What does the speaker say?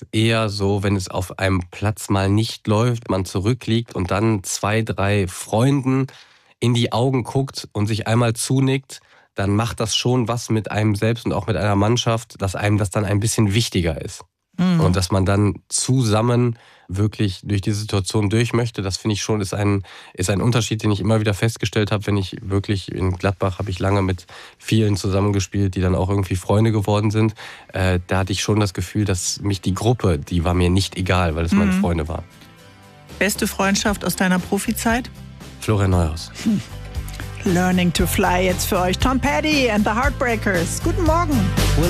ist eher so, wenn es auf einem Platz mal nicht läuft, man zurückliegt und dann 2, 3 Freunden in die Augen guckt und sich einmal zunickt, dann macht das schon was mit einem selbst und auch mit einer Mannschaft, dass einem das dann ein bisschen wichtiger ist. Und dass man dann zusammen wirklich durch die Situation durch möchte, das finde ich schon, ist ein Unterschied, den ich immer wieder festgestellt habe, wenn ich wirklich, in Gladbach habe ich lange mit vielen zusammengespielt, die dann auch irgendwie Freunde geworden sind. Da hatte ich schon das Gefühl, dass mich die Gruppe, die war mir nicht egal, weil es meine Freunde waren. Beste Freundschaft aus deiner Profizeit? Florian Neuhaus. Learning to Fly jetzt für euch. Tom Petty and the Heartbreakers. Guten Morgen.